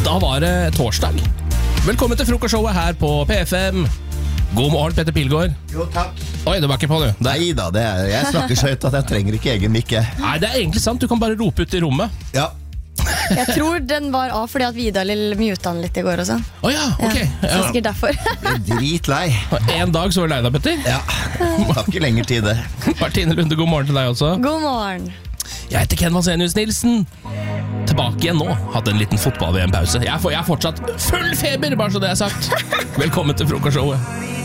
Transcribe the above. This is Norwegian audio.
Da var det torsdag. Velkommen til frokostshowet her på P5. God morgen, Petter Pilgaard. Jo, takk. Oi, det var ikke på, du. Neida, jeg snakker så høyt at jeg trenger ikke egen mikke. Nei, det er egentlig sant. Du kan bare rope ut i rommet. Ja. Jeg tror den var av fordi at Vidal muta den litt i går også. Åja, ok. Så sikkert derfor. Jeg er dritlei. En dag så var det deg da, Petter. Ja, tar ikke lenger tid det. Martine Lunde, god morgen til deg også. God morgen. Jeg heter Ken Vasenius Nilsen. Tilbake igjen nå. Hadde en liten fotball-VM-pause. Jeg er fortsatt full feber, bare så det er sagt. Velkommen til frokostshowet.